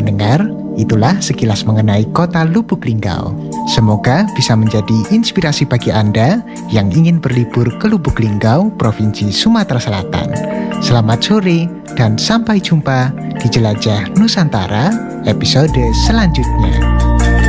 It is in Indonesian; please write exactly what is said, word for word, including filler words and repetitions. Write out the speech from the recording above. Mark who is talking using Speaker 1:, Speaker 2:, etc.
Speaker 1: pendengar, itulah sekilas mengenai kota Lubuk Linggau. Semoga bisa menjadi inspirasi bagi Anda yang ingin berlibur ke Lubuk Linggau, Provinsi Sumatera Selatan. Selamat sore dan sampai jumpa di Jelajah Nusantara episode selanjutnya.